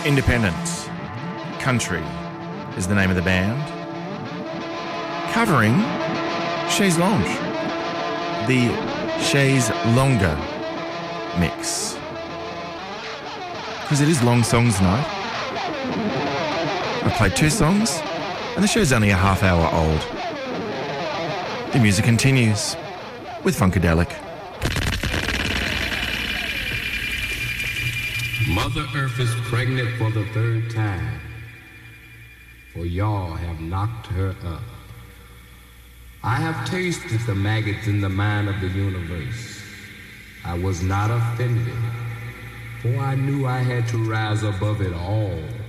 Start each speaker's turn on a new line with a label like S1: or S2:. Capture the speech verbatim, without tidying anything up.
S1: Independent Country is the name of the band. Covering Chaise Longue, the Chaise Longer mix. Because it is long songs night. I played two songs and the show's only a half hour old. The music continues with Funkadelic.
S2: Mother Earth is pregnant for the third time, for y'all have knocked her up. I have tasted the maggots in the mind of the universe. I was not offended, for I knew I had to rise above it all.